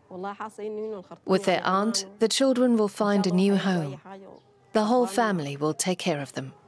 With their aunt, the children will find a new home. The whole family will take care of them.